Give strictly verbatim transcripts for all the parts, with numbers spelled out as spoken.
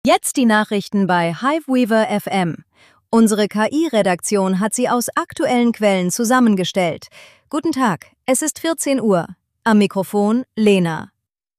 Jetzt die Nachrichten bei Hiveweaver F M. Unsere K I-Redaktion hat sie aus aktuellen Quellen zusammengestellt. Guten Tag, es ist vierzehn Uhr. Am Mikrofon Lena.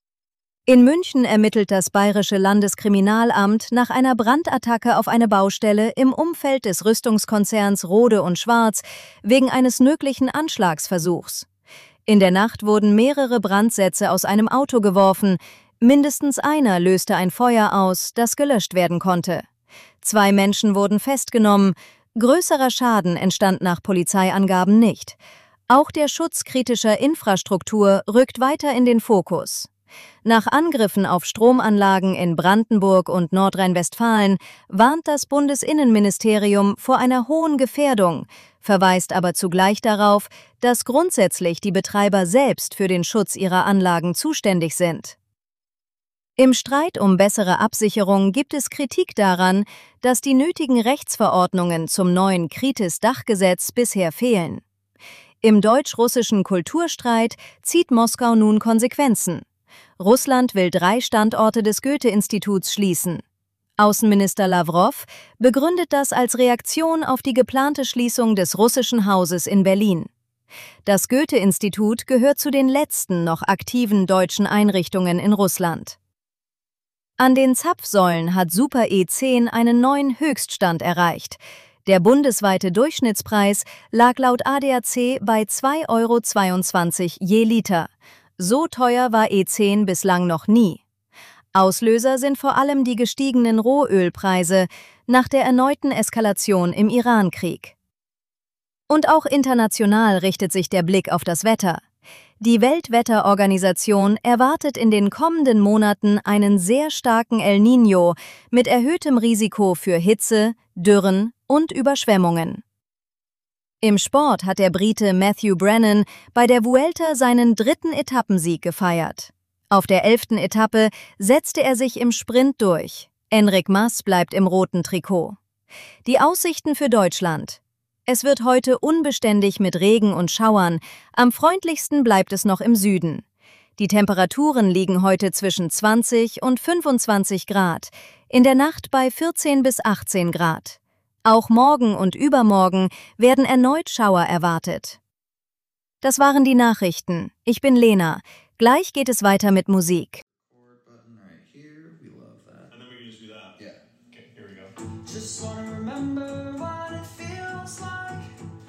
In München ermittelt das Bayerische Landeskriminalamt nach einer Brandattacke auf eine Baustelle im Umfeld des Rüstungskonzerns Rohde und Schwarz wegen eines möglichen Anschlagsversuchs. In der Nacht wurden mehrere Brandsätze aus einem Auto geworfen. Mindestens einer löste ein Feuer aus, das gelöscht werden konnte. Zwei Menschen wurden festgenommen. Größerer Schaden entstand nach Polizeiangaben nicht. Auch der Schutz kritischer Infrastruktur rückt weiter in den Fokus. Nach Angriffen auf Stromanlagen in Brandenburg und Nordrhein-Westfalen warnt das Bundesinnenministerium vor einer hohen Gefährdung, verweist aber zugleich darauf, dass grundsätzlich die Betreiber selbst für den Schutz ihrer Anlagen zuständig sind. Im Streit um bessere Absicherung gibt es Kritik daran, dass die nötigen Rechtsverordnungen zum neuen Kritis-Dachgesetz bisher fehlen. Im deutsch-russischen Kulturstreit zieht Moskau nun Konsequenzen. Russland will drei Standorte des Goethe-Instituts schließen. Außenminister Lawrow begründet das als Reaktion auf die geplante Schließung des russischen Hauses in Berlin. Das Goethe-Institut gehört zu den letzten noch aktiven deutschen Einrichtungen in Russland. An den Zapfsäulen hat Super E zehn einen neuen Höchststand erreicht. Der bundesweite Durchschnittspreis lag laut A D A C bei zwei Euro zweiundzwanzig je Liter. So teuer war E zehn bislang noch nie. Auslöser sind vor allem die gestiegenen Rohölpreise nach der erneuten Eskalation im Iran-Krieg. Und auch international richtet sich der Blick auf das Wetter. Die Weltwetterorganisation erwartet in den kommenden Monaten einen sehr starken El Niño mit erhöhtem Risiko für Hitze, Dürren und Überschwemmungen. Im Sport hat der Brite Matthew Brennan bei der Vuelta seinen dritten Etappensieg gefeiert. Auf der elften Etappe setzte er sich im Sprint durch. Enric Mas bleibt im roten Trikot. Die Aussichten für Deutschland: Es wird heute unbeständig mit Regen und Schauern. Am freundlichsten bleibt es noch im Süden. Die Temperaturen liegen heute zwischen zwanzig und fünfundzwanzig Grad, in der Nacht bei vierzehn bis achtzehn Grad. Auch morgen und übermorgen werden erneut Schauer erwartet. Das waren die Nachrichten. Ich bin Lena. Gleich geht es weiter mit Musik.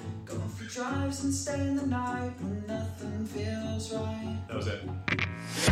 Drives and stay in the night when nothing feels right. That was it.